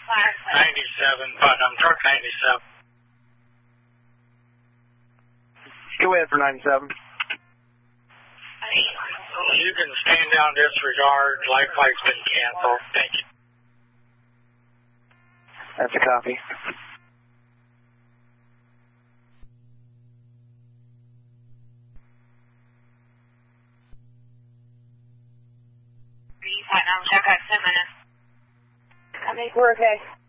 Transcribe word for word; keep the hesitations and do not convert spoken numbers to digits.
ninety-seven, Putnam, truck ninety-seven. Go ahead for ninety-seven. You can stand down, disregard, light flight's been canceled. Thank you. That's a copy. Putnam, check out ten minutes. I think we're okay.